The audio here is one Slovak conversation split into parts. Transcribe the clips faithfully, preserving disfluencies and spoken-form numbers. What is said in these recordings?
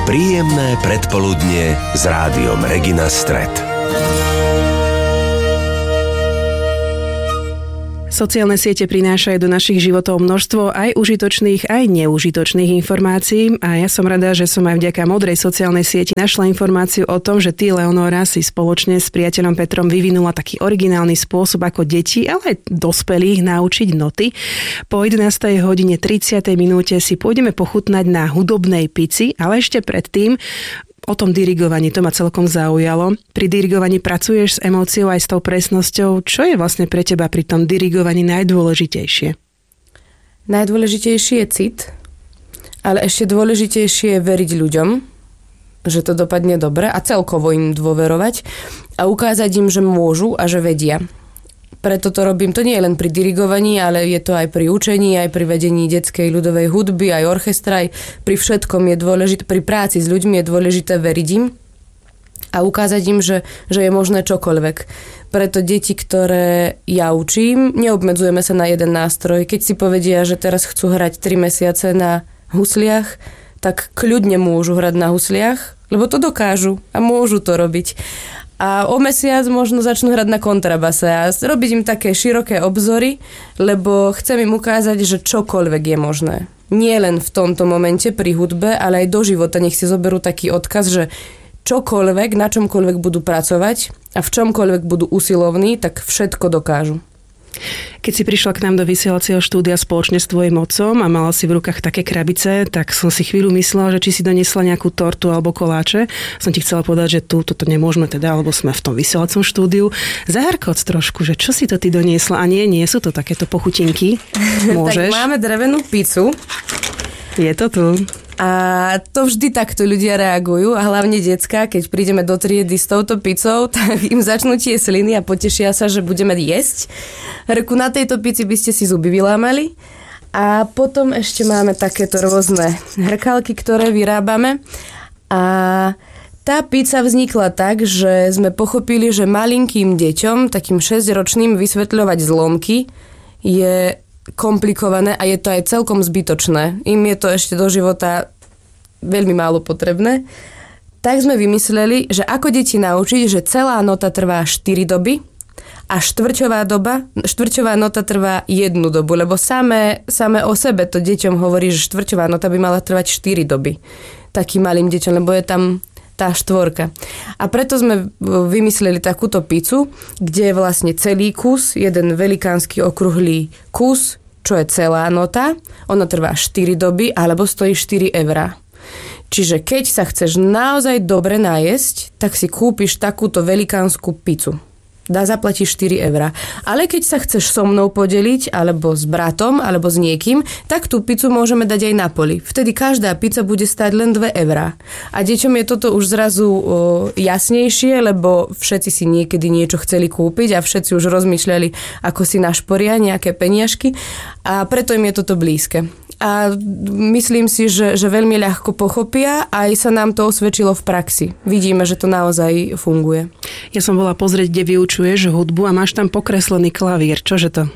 Príjemné predpoludnie s rádiom Regina Stret. Sociálne siete prinášajú do našich životov množstvo aj užitočných, aj neužitočných informácií a ja som rada, že som aj vďaka modrej sociálnej sieti našla informáciu o tom, že ty, Leonora, si spoločne s priateľom Petrom vyvinula taký originálny spôsob, ako deti, ale aj dospelých naučiť noty. Po jedenástej hodine tridsiatej minúte si pôjdeme pochutnať na hudobnej pici, ale ešte predtým o tom dirigovaní, to ma celkom zaujalo. Pri dirigovaní pracuješ s emóciou aj s tou presnosťou. Čo je vlastne pre teba pri tom dirigovaní najdôležitejšie? Najdôležitejší je cit, ale ešte dôležitejšie je veriť ľuďom, že to dopadne dobre a celkovo im dôverovať a ukázať im, že môžu a že vedia. Preto to robím, to nie je len pri dirigovaní, ale je to aj pri učení, aj pri vedení detskej ľudovej hudby, aj orchestra, aj pri všetkom je dôležité, pri práci s ľuďmi je dôležité veriť im a ukázať im, že, že je možné čokoľvek. Preto deti, ktoré ja učím, neobmedzujeme sa na jeden nástroj. Keď si povedia, že teraz chcú hrať tri mesiace na husliach, tak kľudne môžu hrať na husliach, lebo to dokážu a môžu to robiť. A o mesiac možno začnú hrať na kontrabase a robiť im také široké obzory, lebo chcem im ukázať, že čokoľvek je možné. Nie len v tomto momente pri hudbe, ale aj do života. Nech si zoberú taký odkaz, že čokoľvek, na čomkoľvek budú pracovať a v čomkoľvek budú usilovní, tak všetko dokážu. Keď si prišla k nám do vysielacieho štúdia spoločne s tvojim otcom a mala si v rukách také krabice, tak som si chvíľu myslela, že či si doniesla nejakú tortu alebo koláče. Som ti chcela povedať, že tu toto nemôžeme teda, alebo sme v tom vysielacom štúdiu. Zaharkoc trošku, že čo si to ty doniesla? A nie, nie sú to takéto pochutinky. Môžeš? Tak máme drevenú pizzu. Je to tu. A to vždy takto ľudia reagujú a hlavne decká, keď prídeme do triedy s touto pizzou, tak im začnú tie sliny a potešia sa, že budeme jesť. Reku, na tejto pici by ste si zuby vylámali. A potom ešte máme takéto rôzne hrkalky, ktoré vyrábame. A tá pizza vznikla tak, že sme pochopili, že malinkým deťom, takým šesťročným, vysvetľovať zlomky je komplikované a je to aj celkom zbytočné. Im je to ešte do života veľmi málo potrebné. Tak sme vymysleli, že ako deti naučiť, že celá nota trvá štyri doby a štvrťová doba, štvrťová nota trvá jednu dobu, lebo samé, samé o sebe to deťom hovorí, že štvrťová nota by mala trvať štyri doby. Takým malým deťom, lebo je tam tá štvorka. A preto sme vymysleli takúto pizzu, kde je vlastne celý kus, jeden velikánsky okrúhlý kus, čo je celá nota. Ona trvá štyri doby, alebo stojí štyri eurá. Čiže keď sa chceš naozaj dobre najesť, tak si kúpiš takúto velikánsku pizzu. Dá zaplatiť štyri eurá. Ale keď sa chceš so mnou podeliť, alebo s bratom, alebo s niekým, tak tú pizzu môžeme dať aj na poli. Vtedy každá pizza bude stáť len dve eurá. A deťom je toto už zrazu o, jasnejšie, lebo všetci si niekedy niečo chceli kúpiť a všetci už rozmýšľali, ako si našporia nejaké peniažky. A preto im je toto blízke. A myslím si, že, že veľmi ľahko pochopia a aj sa nám to osvedčilo v praxi. Vidíme, že to naozaj funguje. Ja som bola pozrieť, kde vyučuješ hudbu a máš tam pokreslený klavír. Čože to?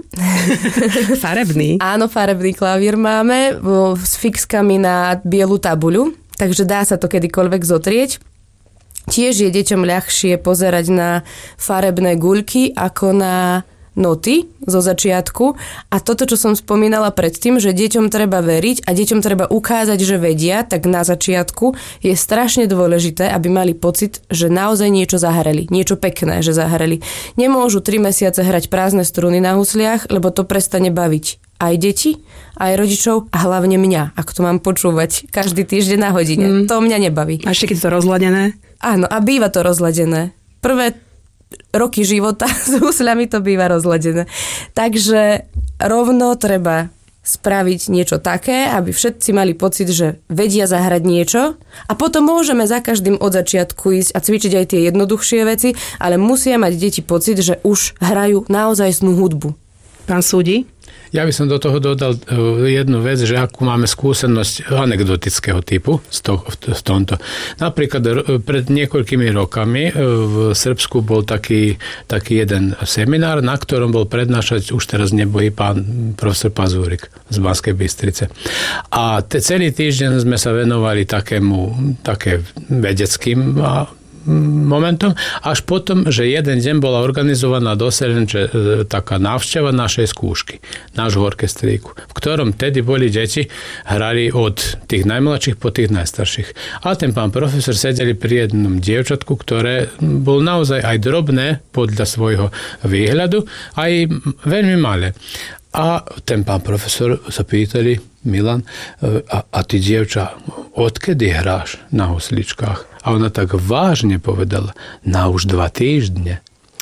Farebný? Áno, farebný klavír máme s fixkami na bielu tabuľu, takže dá sa to kedykoľvek zotrieť. Tiež je deťom ľahšie pozerať na farebné guľky ako na noty zo začiatku a toto, čo som spomínala predtým, že deťom treba veriť a deťom treba ukázať, že vedia, tak na začiatku je strašne dôležité, aby mali pocit, že naozaj niečo zahrali, niečo pekné, že zahrali. Nemôžu tri mesiace hrať prázdne struny na husliach, lebo to prestane baviť aj deti, aj rodičov a hlavne mňa, ak to mám počúvať každý týždeň na hodine. Mm. To mňa nebaví. A ešte keď je to rozladené? Áno, a býva to rozladené. Prvé roky života s husľami to býva rozladené. Takže rovno treba spraviť niečo také, aby všetci mali pocit, že vedia zahrať niečo a potom môžeme za každým od začiatku ísť a cvičiť aj tie jednoduchšie veci, ale musia mať deti pocit, že už hrajú naozajstnú hudbu. Pán súdi? Ja by som do toho dodal jednu vec, že akú máme skúsenosť anekdotického typu z, to, z tomto. Napríklad pred niekoľkými rokami v Srbsku bol taký, taký jeden seminár, na ktorom bol prednášať už teraz nebohý pán profesor Pazúrik z Banskej Bystrice. A te, celý týždeň sme sa venovali takému, také vedeckým momentom, až potom, že jeden deň bola organizovaná do Selenče taká návšteva našej skúšky, nášho orkestríku, v ktorom tedy boli deti, hrali od tých najmladších po tých najstarších. A ten pán profesor sedeli pri jednom dievčatku, ktoré bol naozaj aj drobné podľa svojho výhľadu, aj veľmi malé. A ten pán profesor sa pýtali, Milan, a, a ty, dievča, odkedy hráš na husličkách? A ona tak vážne povedala, na už dva týždne.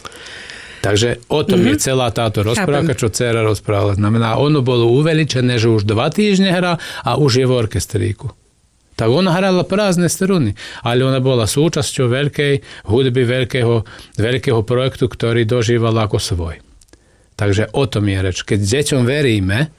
Takže o tom mm-hmm. je celá táto rozprávka, čo dcera rozprávala. Znamená, ono bolo uveličené, že už dva týždne hrá a už je v orkestríku. Tak ona hrala prázdne struny, ale ona bola súčasťou veľkej hudby, veľkého, veľkého projektu, ktorý dožíval ako svoj. Takže o tom je reč. Keď deťom veríme,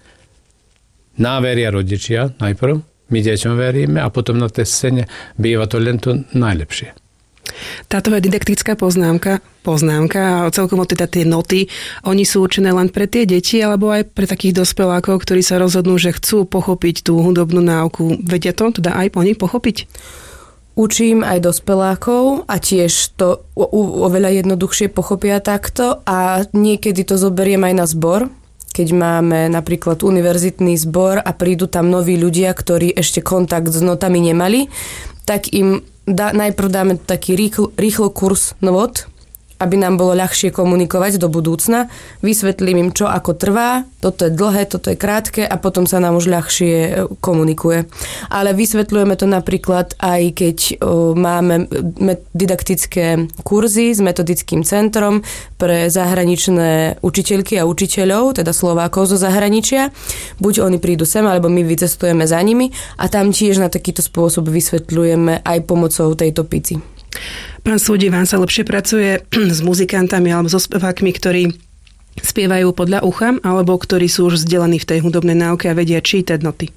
nám veria rodičia najprv, my deťom veríme a potom na tej scéne býva to len to najlepšie. Táto didaktická poznámka, poznámka a celkom teda tie noty, oni sú určené len pre tie deti alebo aj pre takých dospelákov, ktorí sa rozhodnú, že chcú pochopiť tú hudobnú náuku. Vedia to teda aj oni pochopiť? Učím aj dospelákov a tiež to oveľa jednoduchšie pochopia takto a niekedy to zoberiem aj na zbor, keď máme napríklad univerzitný zbor a prídu tam noví ľudia, ktorí ešte kontakt s notami nemali, tak im da, najprv dáme taký rýchlo, rýchlo kurz not, aby nám bolo ľahšie komunikovať do budúcna. Vysvetlím im, čo ako trvá, toto je dlhé, toto je krátke a potom sa nám už ľahšie komunikuje. Ale vysvetľujeme to napríklad aj keď o, máme didaktické kurzy s metodickým centrom pre zahraničné učiteľky a učiteľov, teda Slovákov zo zahraničia. Buď oni prídu sem, alebo my vycestujeme za nimi a tam tiež na takýto spôsob vysvetľujeme aj pomocou tejto pici. Pán súdi, vám sa lepšie pracuje s muzikantami alebo so spevákmi, ktorí spievajú podľa ucha, alebo ktorí sú už vzdelaní v tej hudobnej náuke a vedia čítať noty?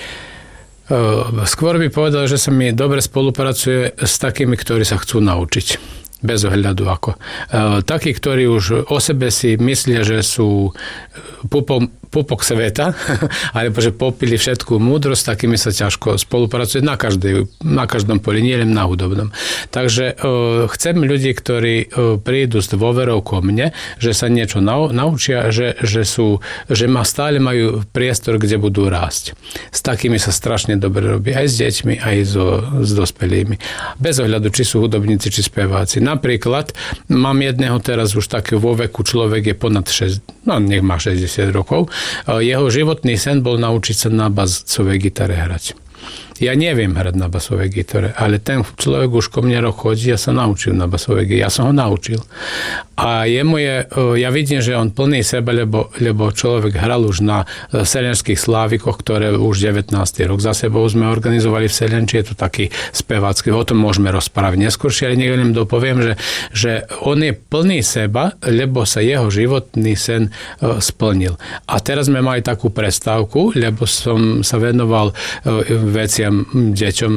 Skôr by povedal, že sa mi dobre spolupracuje s takými, ktorí sa chcú naučiť. Bez ohľadu ako. Takí, ktorí už o sebe si myslia, že sú pupom, pupok sveta, alebo že popili všetku múdrosť, takými sa ťažko spolupracuje na, každej, na každom poli, nie len na hudobnom. Takže chcem ľudí, ktorí prídu s dôverou ko mne, že sa niečo nau, naučia, že, že, sú, že ma stále majú priestor, kde budú rásť. S takými sa strašne dobre robí, aj s deťmi, aj so, s dospelými. Bez ohľadu, či sú hudobníci, či speváci. Napríklad, mám jedného teraz už takého vo veku, človek je ponad šesť, no nech má šesťdesiat rokov, jeho životný sen bol naučiť sa na basovej gitare hrať. Ja neviem hrať na basovej gitare, ale ten človek už ko mne rok chodí a sa naučil na basovej gitare. Ja som ho naučil. A jemu je, ja vidím, že on plný seba, lebo, lebo človek hral už na selenských slávikoch, ktoré už devätnásty rok za sebou sme organizovali v Selenči. Je to taký spevácky, o tom môžeme rozprávať neskôršie, ale niekde dopoviem, že, že on je plný seba, lebo sa jeho životný sen splnil. A teraz sme mali takú prestávku, lebo som sa venoval veciam deťom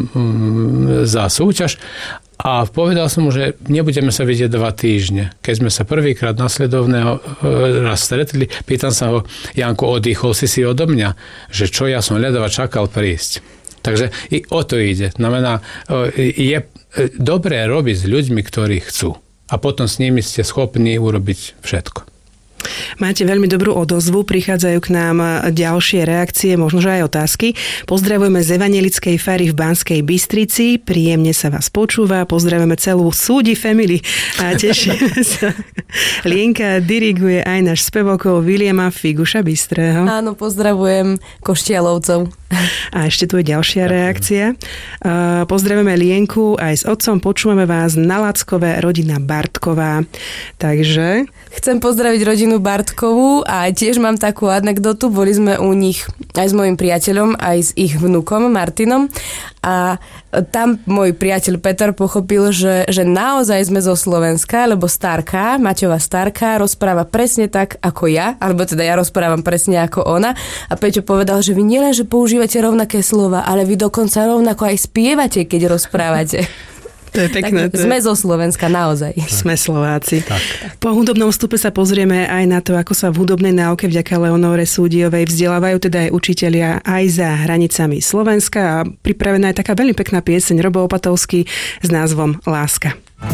za súťaž a povedal som mu, že nebudeme sa vidieť dva týždne. Keď sme sa prvýkrát nasledovného raz stretli, pýtam sa ho, Janko, oddychol si si odo mňa, že čo ja som ledva čakal prísť. Takže i o to ide. Znamená, je dobré robiť s ľuďmi, ktorí chcú. A potom s nimi ste schopní urobiť všetko. Máte veľmi dobrú odozvu, prichádzajú k nám ďalšie reakcie, možno že aj otázky. Pozdravujeme z Evanjelickej fary v Banskej Bystrici, príjemne sa vás počúva, pozdravujeme celú Súdi family a tešíme sa. Lienka diriguje aj náš spevokov Viliama Figuša Bystrého. Áno, pozdravujem Koštialovcov. A ešte tu je ďalšia reakcia. Pozdravujeme Lienku aj s otcom, počúvame vás na Lackové, rodina Bartková. Takže... Chcem pozdraviť rodinu Bart Bartkovú a tiež mám takú anekdotu. Boli sme u nich aj s mojim priateľom, aj s ich vnukom Martinom a tam môj priateľ Peter pochopil, že, že naozaj sme zo Slovenska, lebo Starka, Maťová Starka rozpráva presne tak ako ja, alebo teda ja rozprávam presne ako ona a Peťo povedal, že vy nielen, že používate rovnaké slova, ale vy dokonca rovnako aj spievate, keď rozprávate. To je pekné. Tak sme zo Slovenska, naozaj. Sme Slováci. Tak. Po hudobnom vstupe sa pozrieme aj na to, ako sa v hudobnej náuke vďaka Leonore Súdiovej vzdelávajú teda aj učitelia aj za hranicami Slovenska a pripravená je taká veľmi pekná pieseň Robo Opatovský s názvom Láska.